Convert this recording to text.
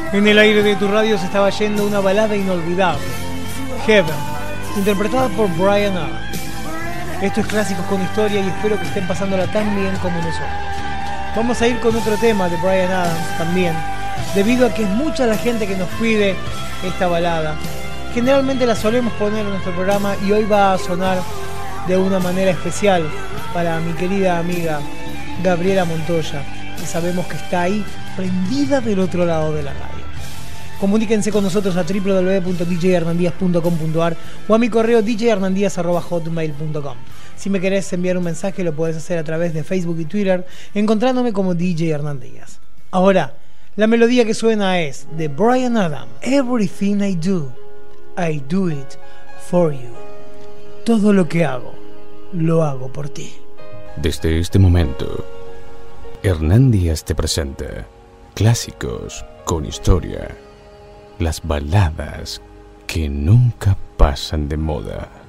En el aire de tu radio se estaba yendo una balada inolvidable, Heaven, interpretada por Bryan Adams. Esto es Clásicos con Historia y espero que estén pasándola tan bien como nosotros. Vamos a ir con otro tema de Bryan Adams también, debido a que es mucha la gente que nos pide esta balada. Generalmente la solemos poner en nuestro programa y hoy va a sonar de una manera especial para mi querida amiga Gabriela Montoya, que sabemos que está ahí prendida del otro lado de la radio. Comuníquense con nosotros a www.djhernandías.com.ar o a mi correo djhernandías@hotmail.com. Si me querés enviar un mensaje lo podés hacer a través de Facebook y Twitter encontrándome como DJ Hernandías. Ahora, la melodía que suena es de Bryan Adams, Everything I Do It For You. Todo lo que hago, lo hago por ti. Desde este momento, Hernandías te presenta Clásicos con Historia. Las baladas que nunca pasan de moda.